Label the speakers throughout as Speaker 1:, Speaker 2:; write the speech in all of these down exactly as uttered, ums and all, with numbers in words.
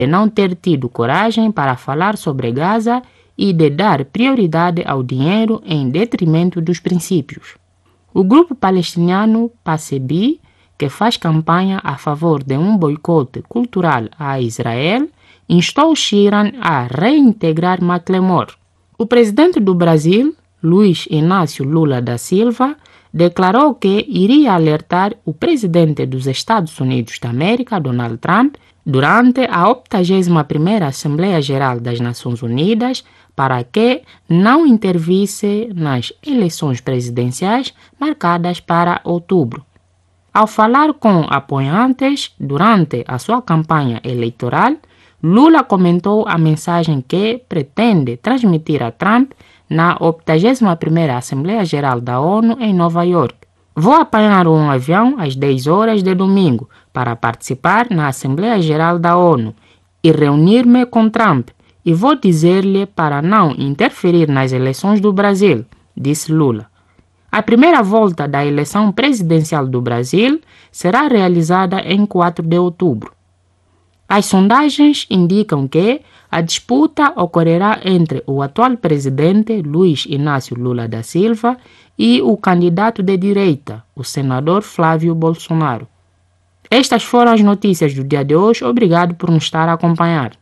Speaker 1: de não ter tido coragem para falar sobre Gaza e de dar prioridade ao dinheiro em detrimento dos princípios. O grupo palestiniano P A C B, que faz campanha a favor de um boicote cultural a Israel, instou Sheeran a reintegrar Macklemore. O presidente do Brasil, Luiz Inácio Lula da Silva, declarou que iria alertar o presidente dos Estados Unidos da América, Donald Trump, durante a oitagésima primeira Assembleia Geral das Nações Unidas para que não intervisse nas eleições presidenciais marcadas para outubro. Ao falar com apoiantes durante a sua campanha eleitoral, Lula comentou a mensagem que pretende transmitir a Trump na oitagésima primeira Assembleia Geral da ONU em Nova York. Vou apanhar um avião às dez horas de domingo para participar na Assembleia Geral da ONU e reunir-me com Trump e vou dizer-lhe para não interferir nas eleições do Brasil, disse Lula. A primeira volta da eleição presidencial do Brasil será realizada em quatro de outubro. As sondagens indicam que a disputa ocorrerá entre o atual presidente Luiz Inácio Lula da Silva e o candidato de direita, o senador Flávio Bolsonaro. Estas foram as notícias do dia de hoje. Obrigado por nos estar a acompanhar.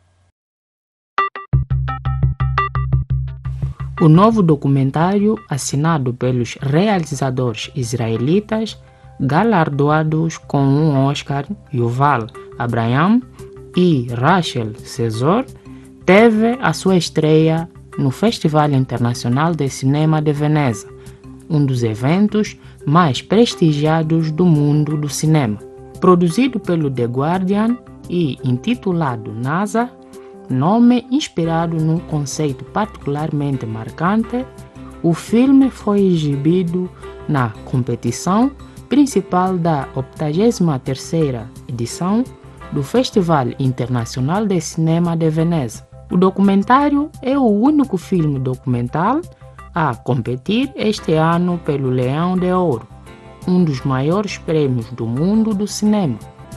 Speaker 1: O novo documentário, assinado pelos realizadores israelitas, galardoados com um Oscar, Yuval Abraham e Rachel Cesor, teve a sua estreia no Festival Internacional de Cinema de Veneza, um dos eventos mais prestigiados do mundo do cinema. Produzido pelo The Guardian e intitulado NASA, nome inspirado num conceito particularmente marcante, o filme foi exibido na competição principal da oitagésima terceira edição do Festival Internacional de Cinema de Veneza. O documentário é o único filme documental a competir este ano pelo Leão de Ouro, um dos maiores prêmios do mundo do cinema.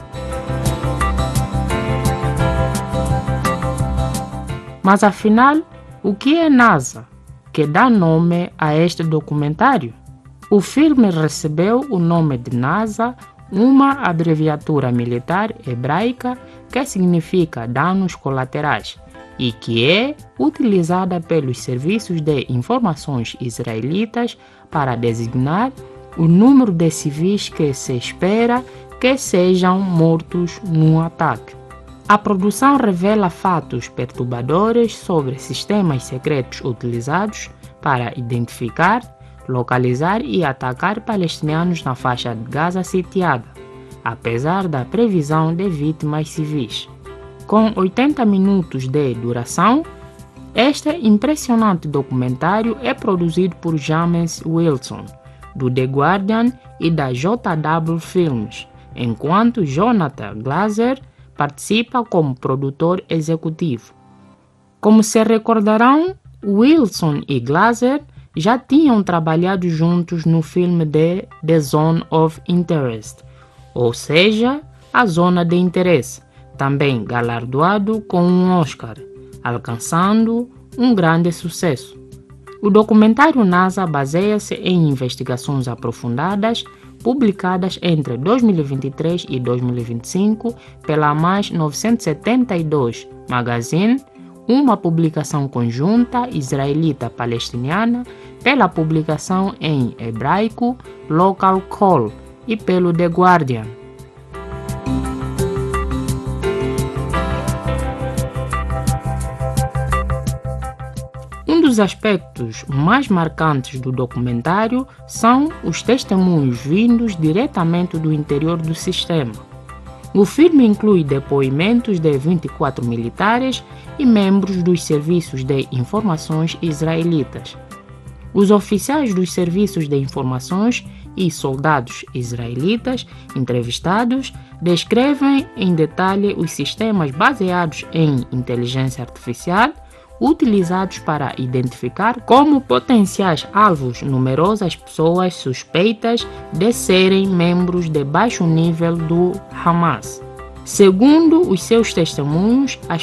Speaker 1: Mas afinal, o que é NASA, que dá nome a este documentário? O filme recebeu o nome de NASA, uma abreviatura militar hebraica que significa danos colaterais e que é utilizada pelos serviços de informações israelitas para designar o número de civis que se espera que sejam mortos num ataque. A produção revela fatos perturbadores sobre sistemas secretos utilizados para identificar, localizar e atacar palestinianos na faixa de Gaza sitiada, apesar da previsão de vítimas civis. Com oitenta minutos de duração, este impressionante documentário é produzido por James Wilson, do The Guardian e da J W Films, enquanto Jonathan Glazer participa como produtor executivo. Como se recordarão, Wilson e Glazer já tinham trabalhado juntos no filme de The Zone of Interest, ou seja, a Zona de Interesse, também galardoado com um Oscar, alcançando um grande sucesso. O documentário NASA baseia-se em investigações aprofundadas publicadas entre dois mil e vinte e três e dois mil e vinte e cinco pela Mais novecentos e setenta e dois Magazine, uma publicação conjunta israelita-palestiniana, pela publicação em hebraico Local Call e pelo The Guardian. Um dos aspectos mais marcantes do documentário são os testemunhos vindos diretamente do interior do sistema. O filme inclui depoimentos de vinte e quatro militares e membros dos serviços de informações israelitas. Os oficiais dos serviços de informações e soldados israelitas entrevistados descrevem em detalhe os sistemas baseados em inteligência artificial utilizados para identificar como potenciais alvos numerosas pessoas suspeitas de serem membros de baixo nível do Hamas. Segundo os seus testemunhos, as